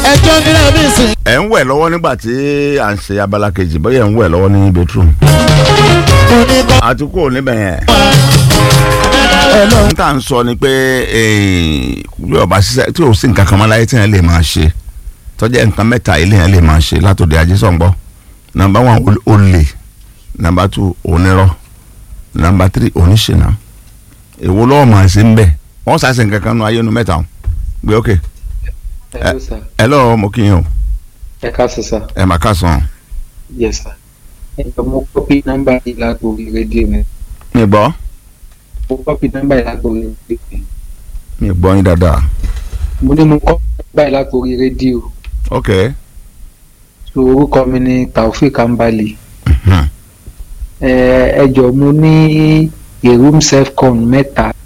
ẹjọ́ nílẹ̀ mi sìn. ẹ̀ ń wẹ̀ lọ́wọ́ nígbà tí à ń ṣe abala kejì bóyá ẹ̀ ń wẹ̀ lọ́wọ́ ní bedroom. àti kúrò níbẹ̀ yẹn. n tà ń sọ ni pé yóò bá ṣiṣẹ́ tí o sì nǹkan kan mọ́ láyé tí yẹn lè máa ṣe tọ́jà nǹkan mẹ́ta ilé yẹn lè máa ṣe látòdì ajé sọ̀ngbọ́. Number 1 olè, Number 2 onírọ́, Number 3 oníṣìnà. èwo lọ́wọ́ máa ṣe ń bẹ̀ wọ́n ṣàṣẹ nǹkan kan nù ayé nu mẹ́ta gbé ókè. Hello, sir. Hello, mo kí yín o. Ẹ káàsán, sir. Ẹ máa káàsán. Yes, sir. Mo kọ́pì nọ́mbà yìí látòrí rédíò mi. mi gbọ́. Mo kọ́pì nọ́mbà yìí látòrí rédíò mi. mi gbọ́ yín dáadáa. Mo ní mo kọ́pì nọ́mbà yìí látòrí rédíò. ok. So orúkọ mi ni Taofik Ambali. Ẹ jọ̀ọ́ mo ní a room self-con mẹ́ta